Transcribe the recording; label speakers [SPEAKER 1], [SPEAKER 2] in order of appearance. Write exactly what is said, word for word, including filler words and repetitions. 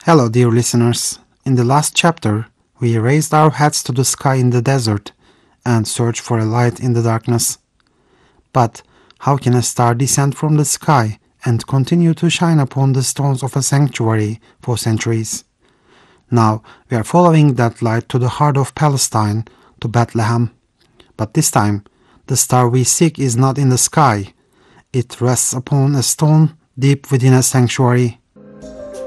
[SPEAKER 1] Hello, dear listeners. In the last chapter, we raised our heads to the sky in the desert and searched for a light in the darkness. But how can a star descend from the sky and continue to shine upon the stones of a sanctuary for centuries? Now we are following that light to the heart of Palestine, to Bethlehem. But this time, the star we seek is not in the sky. It rests upon a stone deep within a sanctuary.